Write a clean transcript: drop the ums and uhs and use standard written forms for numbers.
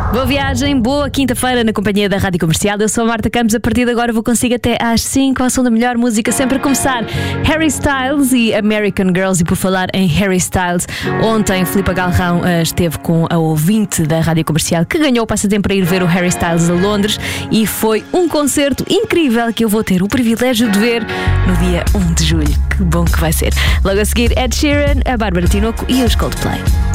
Boa viagem, boa quinta-feira na companhia da Rádio Comercial. Eu sou a Marta Campos, a partir de agora vou consigo até às 5 ao som da melhor música, sempre a começar Harry Styles e American Girls. E por falar em Harry Styles, ontem Filipe Galrão esteve com a ouvinte da Rádio Comercial que ganhou o passatempo para ir ver o Harry Styles a Londres, e foi um concerto incrível que eu vou ter o privilégio de ver no dia 1 de julho. Que bom que vai ser. Logo a seguir, Ed Sheeran, a Bárbara Tinoco e os Coldplay.